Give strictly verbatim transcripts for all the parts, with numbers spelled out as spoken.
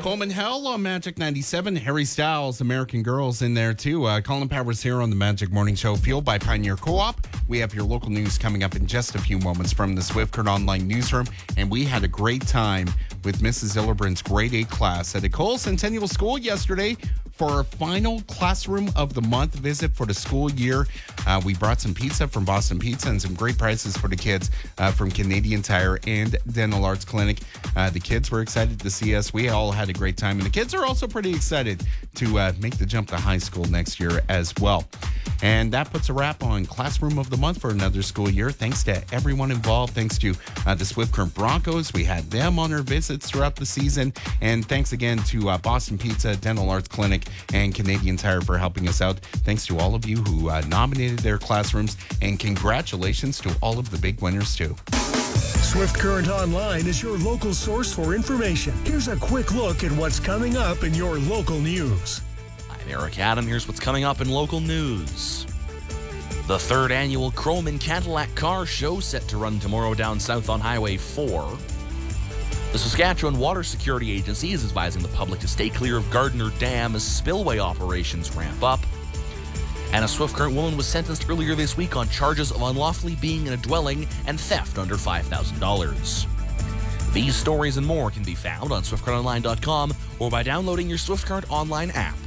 Coleman Hell on Magic ninety-seven. Harry Styles, American Girls in there too. Uh, Colin Powers here on the Magic Morning Show, fueled by Pioneer Co-op. We have your local news coming up in just a few moments from the Swift Current Online newsroom. And we had a great time with Missus Illerbrand's grade eight class at Ecole Centennial School yesterday for our final classroom of the month visit for the school year. Uh, we brought some pizza from Boston Pizza and some great prizes for the kids uh, from Canadian Tire and Dental Arts Clinic. Uh, the kids were excited to see us. We all had a great time, and the kids are also pretty excited to uh, make the jump to high school next year as well. And that puts a wrap on Classroom of the Month for another school year. Thanks to everyone involved. Thanks to uh, the Swift Current Broncos. We had them on our visits throughout the season. And thanks again to uh, Boston Pizza, Dental Arts Clinic, and Canadian Tire for helping us out. Thanks to all of you who uh, nominated their classrooms. And congratulations to all of the big winners, too. Swift Current Online is your local source for information. Here's a quick look at what's coming up in your local news. I'm Eric Adam. Here's what's coming up in local news. The third annual Chrome and Cadillac Car Show set to run tomorrow down south on Highway four. The Saskatchewan Water Security Agency is advising the public to stay clear of Gardner Dam as spillway operations ramp up. And a Swift Current woman was sentenced earlier this week on charges of unlawfully being in a dwelling and theft under five thousand dollars. These stories and more can be found on swift current online dot com or by downloading your Swift Current Online app.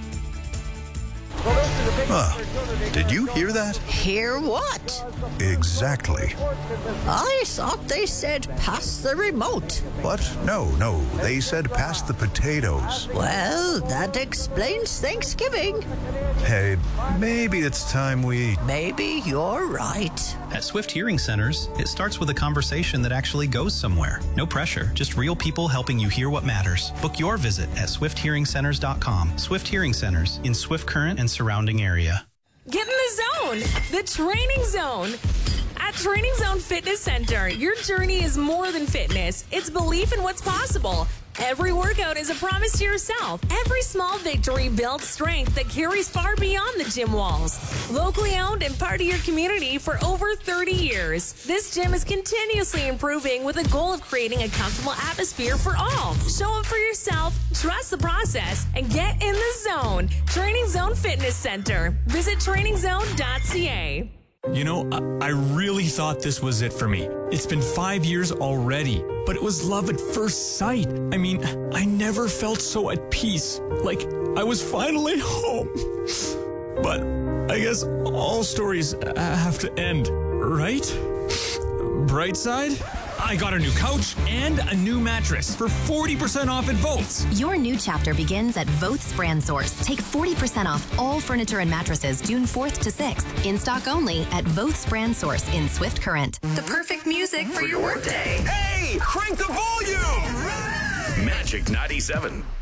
Huh. Did you hear that? Hear what? Exactly. I thought they said pass the remote. What? No, no. They said pass the potatoes. Well, that explains Thanksgiving. Hey, maybe it's time we... Maybe you're right. At Swift Hearing Centers, it starts with a conversation that actually goes somewhere. No pressure, just real people helping you hear what matters. Book your visit at swift hearing centers dot com. Swift Hearing Centers in Swift Current and surrounding area. Get in the zone, the Training Zone. At Training Zone Fitness Center, your journey is more than fitness. It's belief in what's possible. Every workout is a promise to yourself. Every small victory builds strength that carries far beyond the gym walls. Locally owned and part of your community for over thirty years. This gym is continuously improving with a goal of creating a comfortable atmosphere for all. Show up for yourself, trust the process, and get in the zone. Training Zone Fitness Center. Visit training zone dot c a. You know, I, I really thought this was it for me. It's been five years already, but it was love at first sight. I mean, I never felt so at peace, like I was finally home. But I guess all stories have to end, right? Bright side? I got a new couch and a new mattress for forty percent off at Votes. Your new chapter begins at Votes Brand Source. Take forty percent off all furniture and mattresses June fourth to sixth. In stock only at Votes Brand Source in Swift Current. The perfect music for your workday. Hey, crank the volume! Magic ninety-seven.